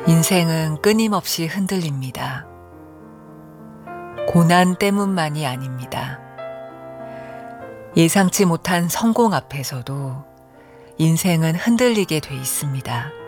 인생은 끊임없이 흔들립니다. 고난 때문만이 아닙니다. 예상치 못한 성공 앞에서도 인생은 흔들리게 돼 있습니다.